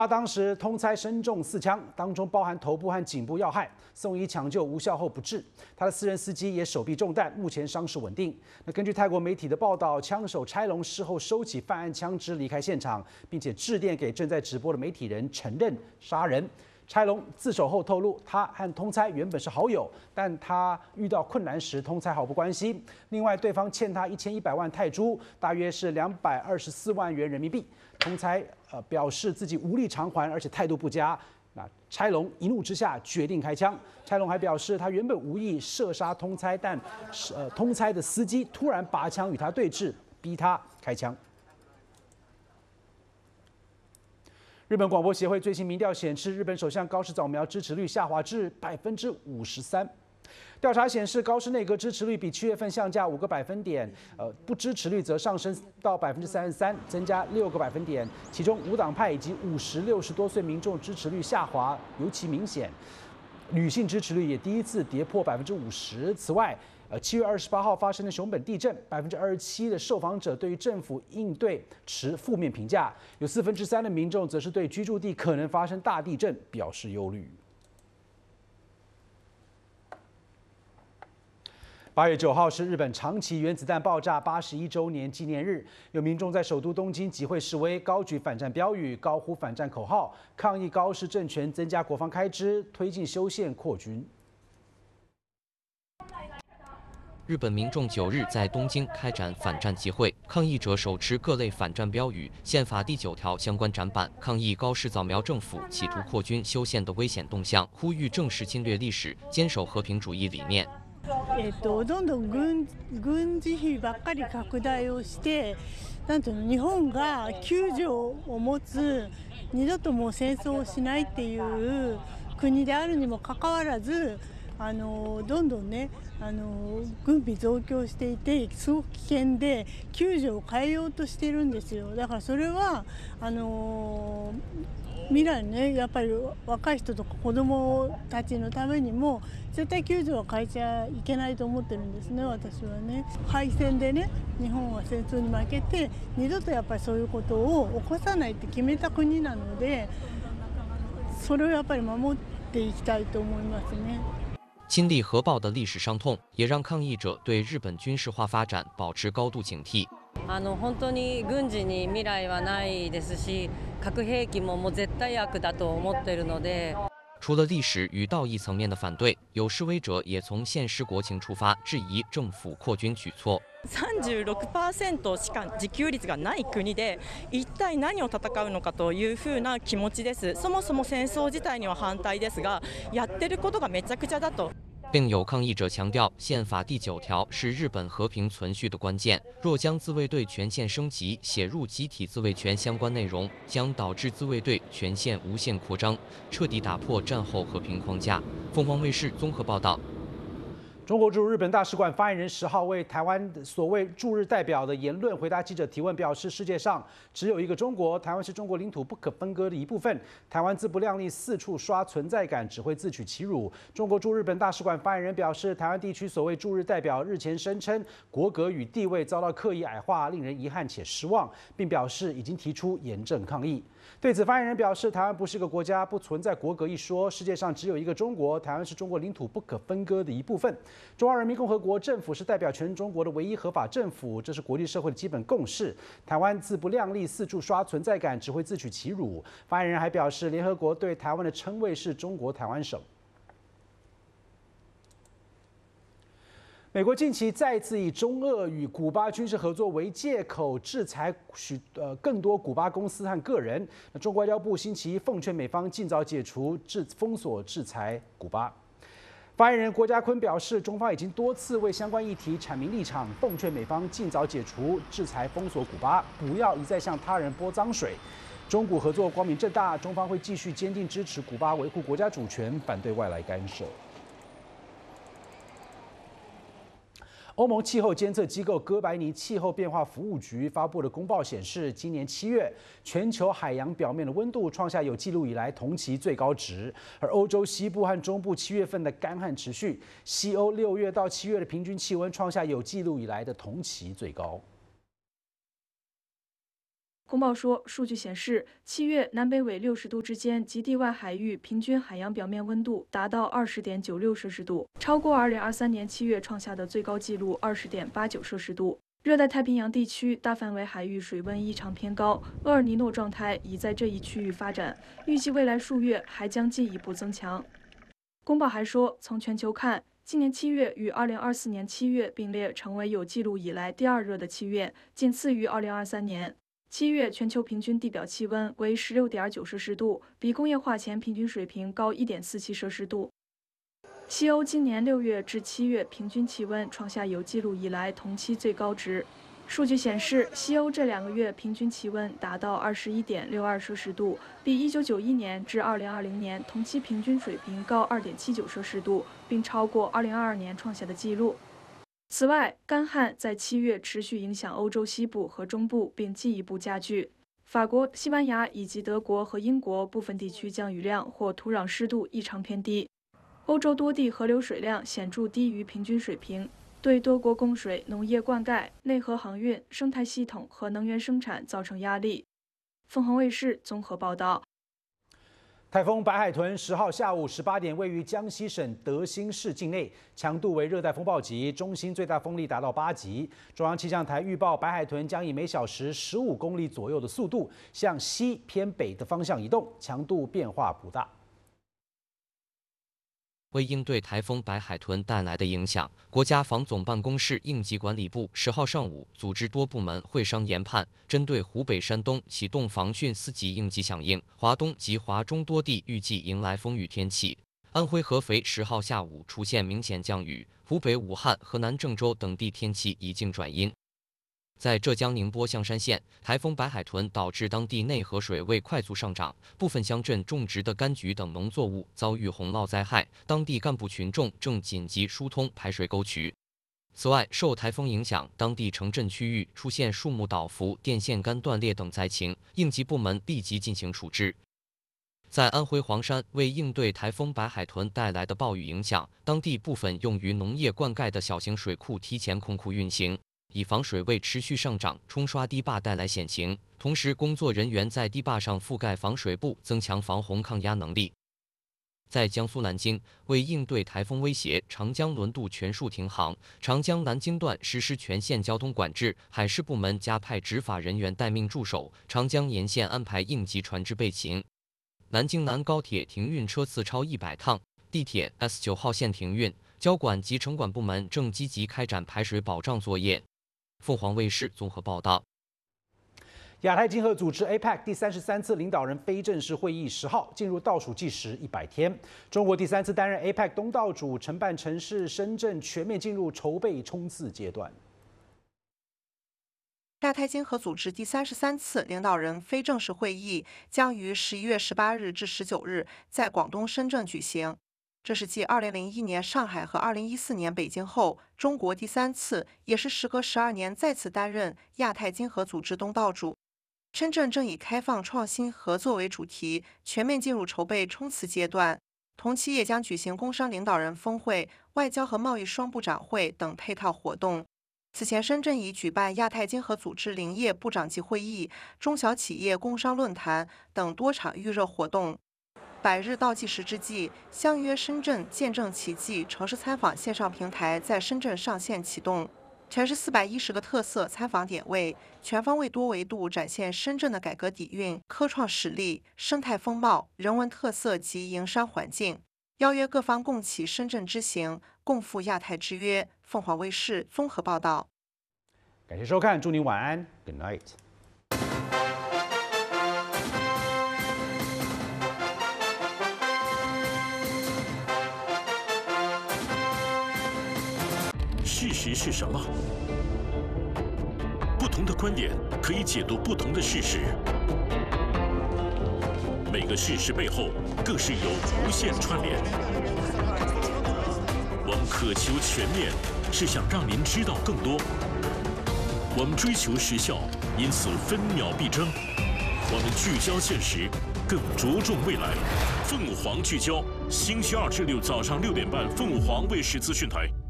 他当时通猜身中4枪，当中包含头部和颈部要害，送医抢救无效后不治。他的私人司机也手臂中弹，目前伤势稳定。那根据泰国媒体的报道，枪手差龙事后收起犯案枪支离开现场，并且致电给正在直播的媒体人承认杀人。差龙自首后透露，他和通猜原本是好友，但他遇到困难时，通猜毫不关心。另外，对方欠他1100万泰铢，大约是224万元人民币。通猜表示自己无力偿还，而且态度不佳。那差龙一怒之下决定开枪。差龙还表示，他原本无意射杀通猜，但通猜的司机突然拔枪与他对峙，逼他开枪。日本广播协会最新民调显示，日本首相高市早苗支持率下滑至53%。调查显示，高市内阁支持率比7月份下降5个百分点，不支持率则上升到33%，增加6个百分点。其中无党派以及50、60多岁民众支持率下滑尤其明显，女性支持率也第一次跌破50%。此外，7月28号发生的熊本地震，27%的受访者对于政府应对持负面评价，有3/4的民众则是对居住地可能发生大地震表示忧虑。8月9号是日本长崎原子弹爆炸81周年纪念日，有民众在首都东京集会示威，高举反战标语，高呼反战口号，抗议高市政权增加国防开支，推进修宪扩军。 日本民众9日在东京开展反战集会，抗议者手持各类反战标语、宪法第9条相关展板，抗议高市早苗政府企图扩军修宪的危险动向，呼吁正视侵略历史，坚守和平主义理念。 どんどん軍事費ばっかり拡大をして、なんていうの、日本が9条を持つ二度ともう戦争をしないっていう国であるにもかかわらず、どんどんね、軍備増強していてすごく危険で9条を変えようとしてるんですよ。だからそれは未来ね、やっぱり若い人とか子どもたちのためにも絶対9条は変えちゃいけないと思ってるんですね、私はね。敗戦でね、日本は戦争に負けて二度とやっぱりそういうことを起こさないって決めた国なので、それをやっぱり守っていきたいと思いますね。 亲历核爆的历史伤痛，也让抗议者对日本军事化发展保持高度警惕。 本当に軍事に未来はないですし、核兵器ももう絶対悪だと思っているので。 除了历史与道义层面的反对，有示威者也从现实国情出发，质疑政府扩军举措。 36% しか自給率がない国で一体何を戦うのかというふうな気持ちです。そもそも戦争自体には反対ですが、やってることがめちゃくちゃだと。 并有抗议者强调，宪法第9条是日本和平存续的关键。若将自卫队权限升级写入集体自卫权相关内容，将导致自卫队权限无限扩张，彻底打破战后和平框架。凤凰卫视综合报道。 中国驻日本大使馆发言人10号为台湾所谓驻日代表的言论回答记者提问，表示世界上只有一个中国，台湾是中国领土不可分割的一部分。台湾自不量力，四处刷存在感，只会自取其辱。中国驻日本大使馆发言人表示，台湾地区所谓驻日代表日前声称国格与地位遭到刻意矮化，令人遗憾且失望，并表示已经提出严正抗议。对此，发言人表示，台湾不是个国家，不存在国格一说。世界上只有一个中国，台湾是中国领土不可分割的一部分。中华人民共和国政府是代表全中国的唯一合法政府，这是国际社会的基本共识。台湾自不量力，四处刷存在感，只会自取其辱。发言人还表示，联合国对台湾的称谓是中国台湾省。美国近期再次以中俄与古巴军事合作为借口，制裁更多古巴公司和个人。中国外交部星期一奉劝美方尽早解除封锁制裁古巴。发言人郭家坤表示，中方已经多次为相关议题阐明立场，奉劝美方尽早解除制裁封锁古巴，不要一再向他人泼脏水。中古合作光明正大，中方会继续坚定支持古巴维护国家主权，反对外来干涉。欧盟气候监测机构哥白尼气候变化服务局发布的公报显示，今年7月，全球海洋表面的温度创下有记录以来同期最高值，而欧洲西部和中部7月份的干旱持续，西欧6月到7月的平均气温创下有记录以来的同期最高。 公报说，数据显示，7月南北纬60度之间及地外海域平均海洋表面温度达到20.96摄氏度，超过2023年7月创下的最高纪录20.89摄氏度。热带太平洋地区大范围海域水温异常偏高，厄尔尼诺状态已在这一区域发展，预计未来数月还将进一步增强。公报还说，从全球看，今年7月与2024年7月并列成为有记录以来第2热的7月，仅次于2023年。7月全球平均地表气温为16.9摄氏度，比工业化前平均水平高1.47摄氏度。西欧今年6月至7月平均气温创下有记录以来同期最高值。数据显示，西欧这2个月平均气温达到21.62摄氏度，比1991年至2020年同期平均水平高2.79摄氏度，并超过2022年创下的纪录。此外，干旱在7月持续影响欧洲西部和中部，并进一步加剧。法国、西班牙以及德国和英国部分地区降雨量或土壤湿度异常偏低。欧洲多地河流水量显著低于平均水平，对多国供水、农业灌溉、内河航运、生态系统和能源生产造成压力。凤凰卫视综合报道。 台风白海豚10号下午18点位于江西省德兴市境内，强度为热带风暴级，中心最大风力达到8级。中央气象台预报，白海豚将以每小时15公里左右的速度向西偏北的方向移动，强度变化不大。 为应对台风白海豚带来的影响，国家防总办公室应急管理部10号上午组织多部门会商研判，针对湖北、山东启动防汛4级应急响应，华东及华中多地预计迎来风雨天气。安徽合肥10号下午出现明显降雨，湖北武汉、河南郑州等地天气已经转阴。在浙江宁波象山县，台风白海豚导致当地内河水位快速上涨，部分乡镇种植的柑橘等农作物遭遇洪涝灾害，当地干部群众正紧急疏通排水沟渠。此外，受台风影响，当地城镇区域出现树木倒伏、电线杆断裂等灾情，应急部门立即进行处置。在安徽黄山，为应对台风白海豚带来的暴雨影响，当地部分用于农业灌溉的小型水库提前控库运行，以防水位持续上涨冲刷堤坝带来险情。同时，工作人员在堤坝上覆盖防水布，增强防洪抗压能力。在江苏南京，为应对台风威胁，长江轮渡全数停航，长江南京段实施全线交通管制，海事部门加派执法人员待命驻守，长江沿线安排应急船只备勤。南京南高铁停运车次超100趟，地铁 S9号线停运，交管及城管部门正积极开展排水保障作业。凤凰卫视综合报道。 亚太经合组织 APEC 第33次领导人非正式会议10号进入倒数计时100天，中国第3次担任 APEC 东道主承办城市深圳全面进入筹备冲刺阶段。 亚太经合组织第33次领导人非正式会议将于11月18日至19日在广东深圳举行。这是继2001年上海和2014年北京后，中国第3次，也是时隔12年再次担任亚太经合组织东道主。深圳正以开放、创新、合作为主题，全面进入筹备冲刺阶段。同期也将举行工商领导人峰会、外交和贸易双部长会等配套活动。此前，深圳已举办亚太经合组织林业部长级会议、中小企业工商论坛等多场预热活动。100日倒计时之际，相约深圳见证奇迹城市参访线上平台在深圳上线启动，全市410个特色参访点位，全方位多维度展现深圳的改革底蕴、科创实力、生态风貌、人文特色及营商环境。邀约各方共启深圳之行，共赴亚太之约。凤凰卫视综合报道。 感谢收看，祝您晚安 ，Good night。 事实是什么？不同的观点可以解读不同的事实。每个事实背后更是有无限串联。我们渴求全面，是想让您知道更多。我们追求时效，因此分秒必争。我们聚焦现实，更着重未来。凤凰聚焦，星期2至6早上6点半，凤凰卫视资讯台。